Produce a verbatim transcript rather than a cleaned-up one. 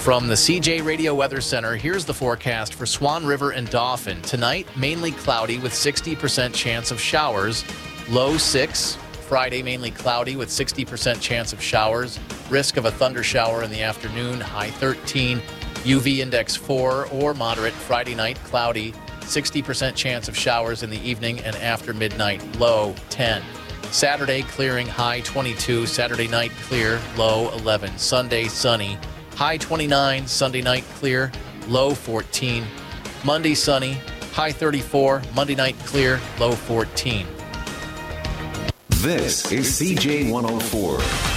From the C J Radio Weather Center, here's the forecast for Swan River and Dauphin. Tonight, mainly cloudy with sixty percent chance of showers. Low six. Friday, mainly cloudy with sixty percent chance of showers. Risk of a thunder shower in the afternoon. High thirteen. U V index four or moderate. Friday night, cloudy. sixty percent chance of showers in the evening and after midnight. Low ten. Saturday, clearing. High twenty-two. Saturday night, clear. Low eleven. Sunday, sunny. High twenty-nine, Sunday night clear, low fourteen. Monday sunny, high thirty-four. Monday night clear, low fourteen. This is C J one oh four.